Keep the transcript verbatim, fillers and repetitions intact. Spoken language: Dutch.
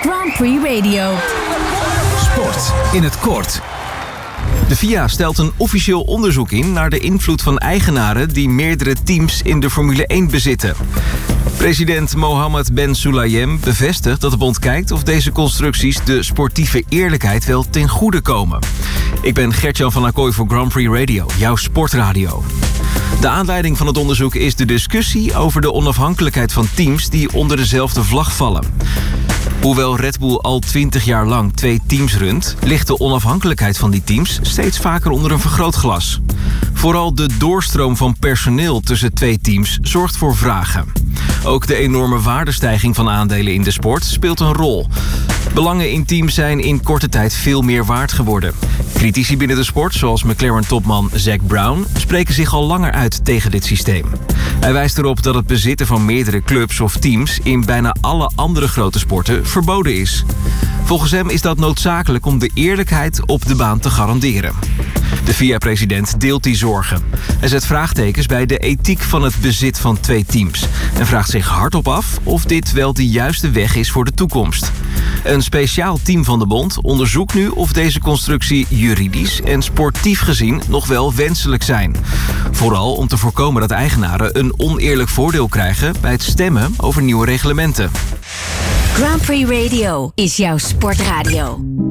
Grand Prix Radio. Sport in het kort. De F I A stelt een officieel onderzoek in naar de invloed van eigenaren die meerdere teams in de Formule één bezitten. President Mohammed Ben Sulayem bevestigt dat de bond kijkt of deze constructies de sportieve eerlijkheid wel ten goede komen. Ik ben Gert-Jan van Acquoy voor Grand Prix Radio, jouw sportradio. De aanleiding van het onderzoek is de discussie over de onafhankelijkheid van teams die onder dezelfde vlag vallen. Hoewel Red Bull al twintig jaar lang twee teams runt, ligt de onafhankelijkheid van die teams steeds vaker onder een vergrootglas. Vooral de doorstroom van personeel tussen twee teams zorgt voor vragen. Ook de enorme waardestijging van aandelen in de sport speelt een rol. Belangen in teams zijn in korte tijd veel meer waard geworden. Critici binnen de sport, zoals McLaren-topman Zac Brown, spreken zich al langer uit tegen dit systeem. Hij wijst erop dat het bezitten van meerdere clubs of teams in bijna alle andere grote sporten verboden is. Volgens hem is dat noodzakelijk om de eerlijkheid op de baan te garanderen. De F I A-president deelt die zorgen. Hij zet vraagtekens bij de ethiek van het bezit van twee teams en vraagt zich hardop af of dit wel de juiste weg is voor de toekomst. Een speciaal team van de bond onderzoekt nu of deze constructie juridisch en sportief gezien nog wel wenselijk zijn. Vooral om te voorkomen dat eigenaren een oneerlijk voordeel krijgen bij het stemmen over nieuwe reglementen. Grand Prix Radio is jouw sportradio.